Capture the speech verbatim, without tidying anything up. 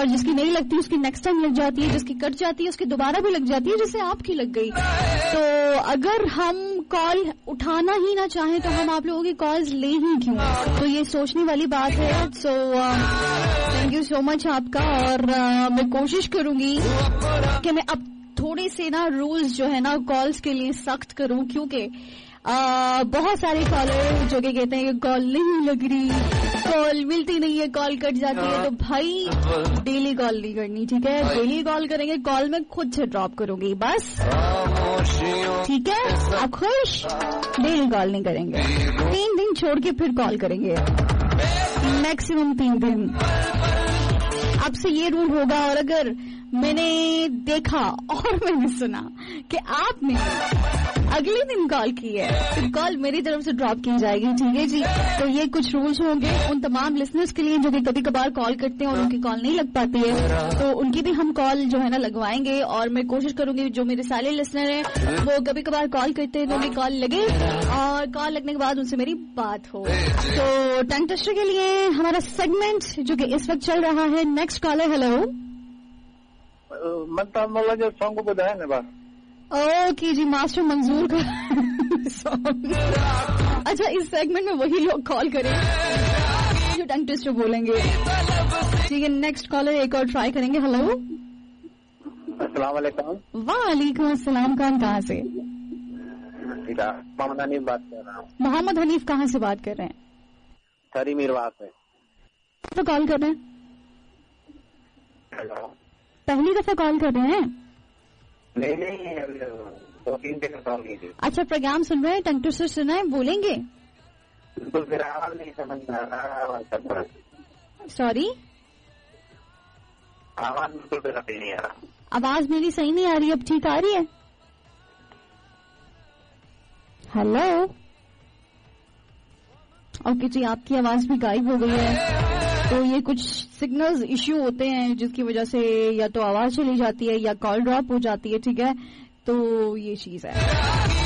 اور جس کی نہیں لگتی اس کی نیکسٹ ٹائم لگ جاتی ہے, جس کی کٹ جاتی ہے اس کی دوبارہ بھی لگ جاتی ہے, جیسے آپ کی لگ گئی. تو اگر ہم کال اٹھانا ہی نہ چاہیں تو ہم آپ لوگوں کی کالز لیں ہی کیوں؟ تو یہ سوچنے والی بات ہے. سو تھینک یو سو مچ آپ کا, اور میں کوشش کروں گی کہ میں اب تھوڑے سے نا رولز جو ہے نا کالز کے لیے سخت کروں, کیونکہ آ, بہت سارے کالر جو کہ کہتے ہیں کہ کال نہیں لگ رہی, کال ملتی نہیں ہے, کال کٹ جاتی ہے. تو بھائی ڈیلی کال نہیں کرنی, ٹھیک ہے؟ ڈیلی کال کریں گے, کال میں خود سے ڈراپ کروں گی بس, ٹھیک ہے؟ آپ خوش؟ ڈیلی کال نہیں کریں گے, تین دن چھوڑ کے پھر کال کریں گے, میکسیمم تین دن. اب سے یہ رول ہوگا, اور اگر میں نے دیکھا اور میں نے سنا کہ آپ نے اگلے دن کال کی ہے تو کال میری طرف سے ڈراپ کی جائے گی, ٹھیک ہے جی؟ تو یہ کچھ رولز ہوں گے ان تمام لسنرز کے لیے جو کہ کبھی کبھار کال کرتے ہیں اور ان کی کال نہیں لگ پاتی ہے, تو ان کی بھی ہم کال جو ہے نا لگوائیں گے. اور میں کوشش کروں گی جو میرے سارے لسنر ہیں وہ کبھی کبھار کال کرتے ہیں تو ان کی کال لگے, اور کال لگنے کے بعد ان سے میری بات ہو. تو ٹنگ ٹیسٹر کے لیے ہمارا سیگمنٹ جو کہ اس وقت چل رہا ہے, نیکسٹ کالر. ہیلو, مطلب جو سانگ کو بتایا نا بات. اوکے جی, ماسٹر منظور کا سانگ. اچھا, اس سیگمنٹ میں وہی لوگ کال کریں جو ٹنگ ٹوسٹر بولیں گے, ٹھیک ہے؟ نیکسٹ کالر ایک اور ٹرائی کریں گے. ہلو, السلام علیکم. وعلیکم السلام. کون کہاں سے؟ محمد حنیف بات کر رہا ہوں. محمد حنیف کہاں سے بات کر رہے ہیں؟ سری میروا سے. تو کال کر رہے ہیں؟ ہیلو, پہلی دفعہ کال کر رہے ہیں؟ نہیں نہیں, دو تین دن کال کی تھی. اچھا, پروگرام سن رہے ہیں؟ ٹنگ ٹوسٹر سنا ہے, بولیں گے؟ بالکل, پھر آواز نہیں سمجھ میں آ رہا. سوری, آواز بالکل پھر ابھی نہیں آ رہا. آواز میری صحیح نہیں آ رہی, اب ٹھیک آ رہی ہے؟ ہیلو, اوکے جی, آپ کی آواز بھی غائب ہو گئی ہے. تو یہ کچھ سگنلز ایشو ہوتے ہیں جس کی وجہ سے یا تو آواز چلی جاتی ہے یا کال ڈراپ ہو جاتی ہے, ٹھیک ہے؟ تو یہ چیز ہے.